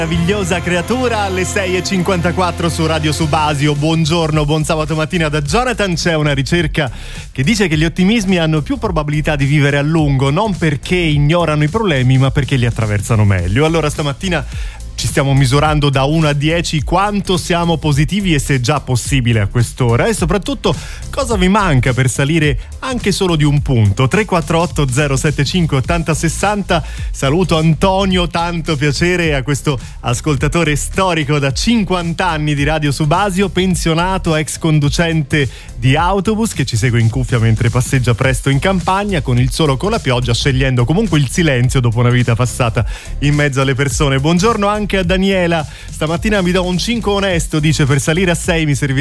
Meravigliosa creatura alle 6:54 su Radio Subasio. Buongiorno, buon sabato mattina da Jonathan. C'è una ricerca che dice che gli ottimismi hanno più probabilità di vivere a lungo, non perché ignorano i problemi, ma perché li attraversano meglio. Allora stamattina ci stiamo misurando da 1 a 10 quanto siamo positivi e se è già possibile a quest'ora, e soprattutto cosa vi manca per salire anche solo di un punto. 348 075 8060. Saluto Antonio, tanto piacere a questo ascoltatore storico da 50 anni di Radio Subasio, pensionato, ex conducente di autobus, che ci segue in cuffia mentre passeggia presto in campagna, con il sole o con la pioggia, scegliendo comunque il silenzio dopo una vita passata in mezzo alle persone. Buongiorno anche a Daniela. Stamattina mi do un 5 onesto, dice, per salire a 6 mi servirebbe